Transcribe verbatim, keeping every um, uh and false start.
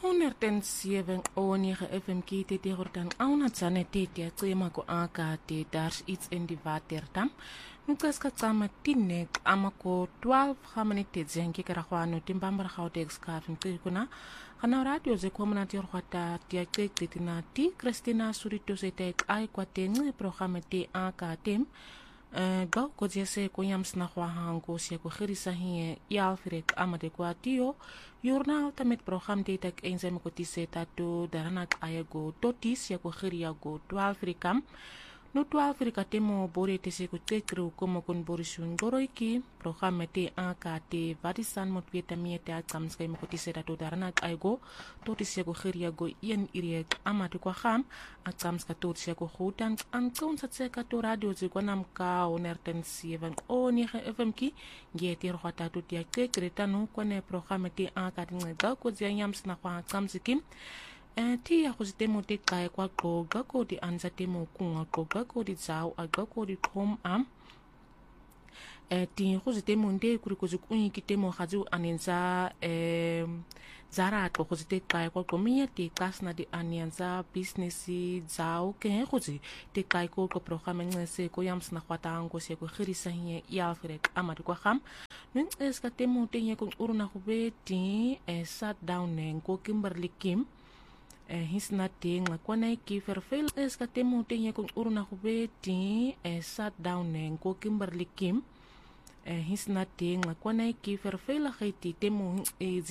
honderd zeven o negen F M K te hortan auna tsane te te tsema ko aka te dars iets in die waterdam. Nukas ka tsama tinne amako twaalf gaminute zenki karagwano timbambar gaute excavation kuna. Kana radio ze komna te rwata te te na ti Christina Surito se te ai kwa te nge programme te aka tem. Gau ko jese ko yams na kwa hango se ko khirisa hi ya firek amade kwa tio journal tamet program te tak enzem ko tiseta to daranak ayago totis ya ko khiria go twaalf frikam no twaalf frika temo bore te se ko tekru como kon borisun goroiki program te aka te varisan mot vitamine te atsam skai mo ko tiseta to daranak ayago totis ya ko khiria go yen irek amade kwa kham atsam ska totis ya ko khotan an kon sa tseka to radio ze ko nam ka honderd zeven o negen F M K ngeti rwata to te tekre tanu ko ne program te aka tinga ko ze yams na kwa atsam sikim ti ya go temo te kai kwa qoga ko di anza temo kunga qoga ko di zao aga ko di kom am eh ti go temo nde kuri ko zikunyi kitemo gazu anenza eh zara to go te kai kwa komia te kasna di anenza business zao ke go te kai ko ko program ngese ko yams na kwata ngo se ko khirisa hi ya frek amadi kwa kham nin eska temo te ye ko uruna go be ti eh sat down ngo Kimberly Kim eh his na tinga kwana ki vervel es ka temo tenye kung uruna kubeti eh sat down ngo Kimberly Kim eh his na tinga kwana ki vervel khiti temo